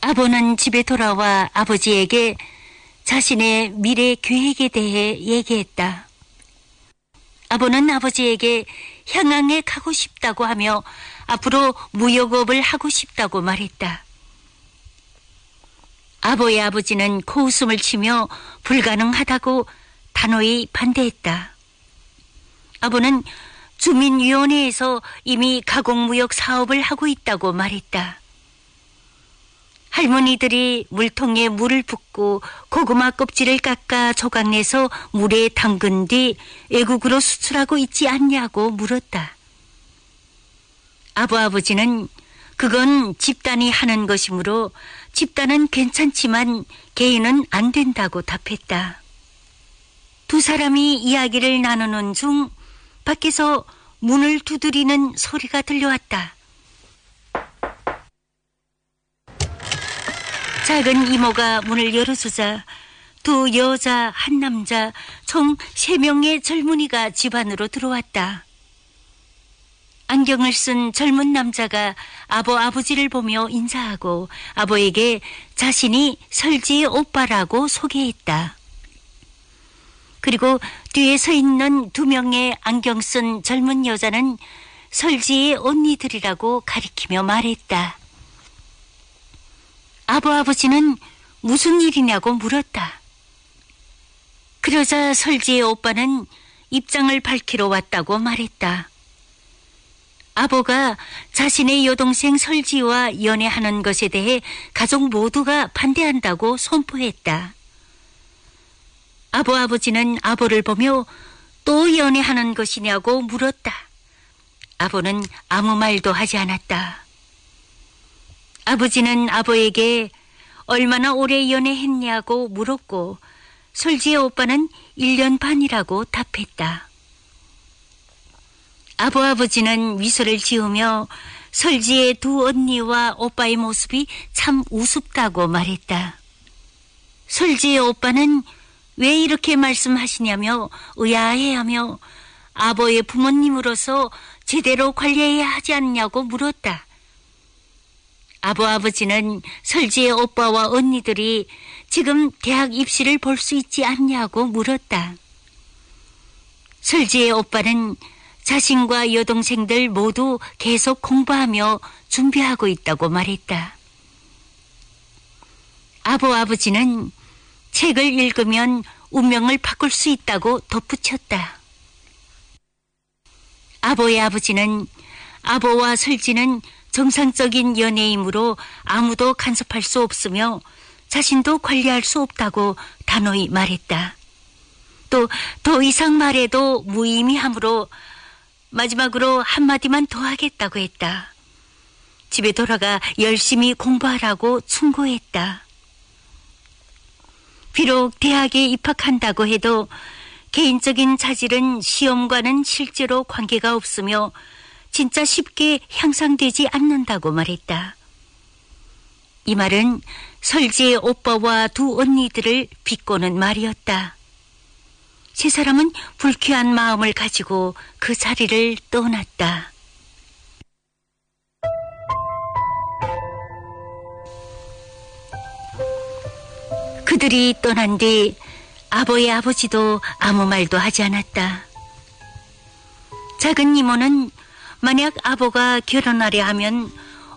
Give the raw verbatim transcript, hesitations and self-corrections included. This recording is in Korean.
아버는 집에 돌아와 아버지에게 자신의 미래 계획에 대해 얘기했다. 아버는 아버지에게 향항에 가고 싶다고 하며 앞으로 무역업을 하고 싶다고 말했다. 아버의 아버지는 코웃음을 치며 불가능하다고 단호히 반대했다. 아버는 주민위원회에서 이미 가공무역 사업을 하고 있다고 말했다. 할머니들이 물통에 물을 붓고 고구마 껍질을 깎아 조각내서 물에 담근 뒤 외국으로 수출하고 있지 않냐고 물었다. 아버 아버지는 그건 집단이 하는 것이므로 집단은 괜찮지만 개인은 안 된다고 답했다. 두 사람이 이야기를 나누는 중 밖에서 문을 두드리는 소리가 들려왔다. 작은 이모가 문을 열어주자 두 여자, 한 남자, 총 세 명의 젊은이가 집 안으로 들어왔다. 안경을 쓴 젊은 남자가 아버 아버지를 보며 인사하고 아버에게 자신이 설지의 오빠라고 소개했다. 그리고 뒤에 서 있는 두 명의 안경 쓴 젊은 여자는 설지의 언니들이라고 가리키며 말했다. 아버 아버지는 무슨 일이냐고 물었다. 그러자 설지의 오빠는 입장을 밝히러 왔다고 말했다. 아버가 자신의 여동생 설지와 연애하는 것에 대해 가족 모두가 반대한다고 선포했다. 아버 아버지는 아버를 보며 또 연애하는 것이냐고 물었다. 아버는 아무 말도 하지 않았다. 아버지는 아버에게 얼마나 오래 연애했냐고 물었고 설지의 오빠는 일 년 반이라고 답했다. 아버 아버지는 미소를 지으며 설지의 두 언니와 오빠의 모습이 참 우습다고 말했다. 설지의 오빠는 왜 이렇게 말씀하시냐며 의아해하며 아버의 부모님으로서 제대로 관리해야 하지 않냐고 물었다. 아버 아버지는 설지의 오빠와 언니들이 지금 대학 입시를 볼 수 있지 않냐고 물었다. 설지의 오빠는 자신과 여동생들 모두 계속 공부하며 준비하고 있다고 말했다. 아버 아버지는 책을 읽으면 운명을 바꿀 수 있다고 덧붙였다. 아버의 아버지는 아버와 설지는 정상적인 연애이므로 아무도 간섭할 수 없으며 자신도 관리할 수 없다고 단호히 말했다. 또 더 이상 말해도 무의미하므로 마지막으로 한마디만 더 하겠다고 했다. 집에 돌아가 열심히 공부하라고 충고했다. 비록 대학에 입학한다고 해도 개인적인 자질은 시험과는 실제로 관계가 없으며 진짜 쉽게 향상되지 않는다고 말했다. 이 말은 설지의 오빠와 두 언니들을 비꼬는 말이었다. 세 사람은 불쾌한 마음을 가지고 그 자리를 떠났다. 그들이 떠난 뒤 아버의 아버지도 아무 말도 하지 않았다. 작은 이모는 만약 아버가 결혼하려 하면